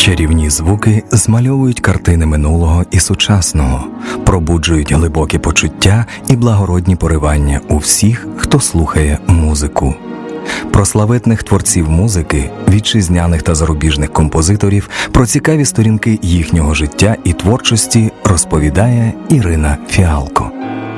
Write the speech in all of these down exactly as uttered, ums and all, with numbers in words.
Чарівні звуки змальовують картини минулого і сучасного, пробуджують глибокі почуття і благородні поривання у всіх, хто слухає музику. Про славетних творців музики, вітчизняних та зарубіжних композиторів, про цікаві сторінки їхнього життя і творчості розповідає Ірина Фіалко.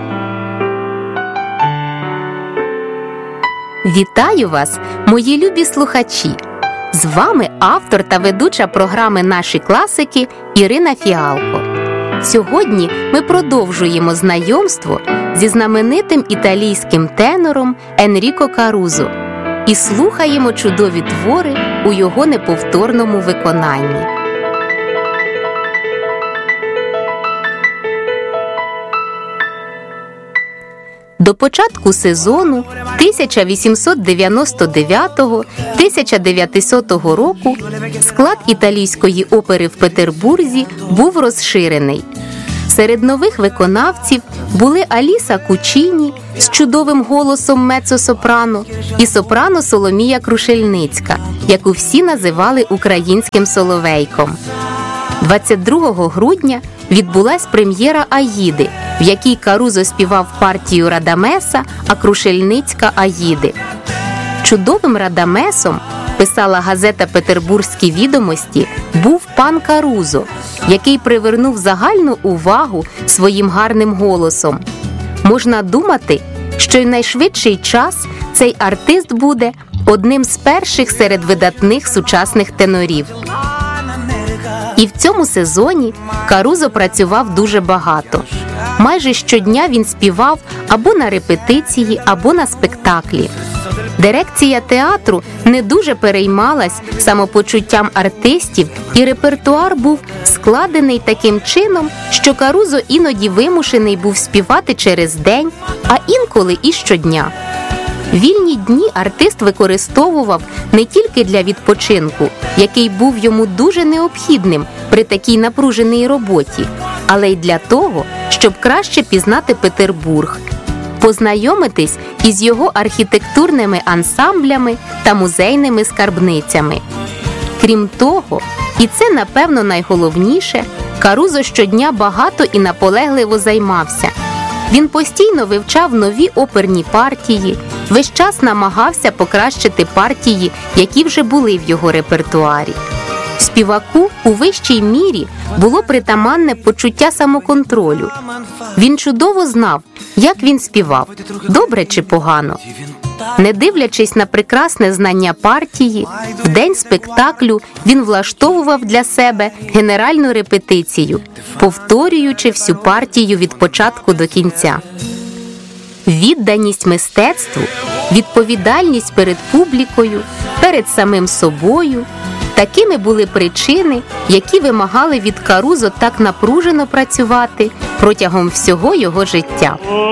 Вітаю вас, мої любі слухачі! З вами автор та ведуча програми «Наші класики» Ірина Фіалко. Сьогодні ми продовжуємо знайомство зі знаменитим італійським тенором Енріко Карузо і слухаємо чудові твори у його неповторному виконанні. До початку сезону тисяча вісімсот дев'яносто дев'ятого - тисяча дев'ятисотого року склад італійської опери в Петербурзі був розширений. Серед нових виконавців були Аліса Кучіні з чудовим голосом меццо-сопрано і сопрано Соломія Крушельницька, яку всі називали українським Соловейком. двадцять другого грудня відбулась прем'єра «Аїди», в якій Карузо співав партію Радамеса, а Крушельницька – «Аїди». Чудовим Радамесом, писала газета «Петербурзькі відомості», був пан Карузо, який привернув загальну увагу своїм гарним голосом. Можна думати, що й найшвидший час цей артист буде одним з перших серед видатних сучасних тенорів. І в цьому сезоні Карузо працював дуже багато. Майже щодня він співав або на репетиції, або на спектаклі. Дирекція театру не дуже переймалась самопочуттям артистів, і репертуар був складений таким чином, що Карузо іноді вимушений був співати через день, а інколи і щодня. Вільні дні артист використовував не тільки для відпочинку, який був йому дуже необхідним при такій напруженій роботі, але й для того, щоб краще пізнати Петербург, познайомитись із його архітектурними ансамблями та музейними скарбницями. Крім того, і це, напевно, найголовніше, Карузо щодня багато і наполегливо займався. Він постійно вивчав нові оперні партії, весь час намагався покращити партії, які вже були в його репертуарі. Співаку у вищій мірі було притаманне почуття самоконтролю. Він чудово знав, як він співав, добре чи погано. Не дивлячись на прекрасне знання партії, в день спектаклю він влаштовував для себе генеральну репетицію, повторюючи всю партію від початку до кінця. Відданість мистецтву, відповідальність перед публікою, перед самим собою – такими були причини, які вимагали від Карузо так напружено працювати протягом всього його життя.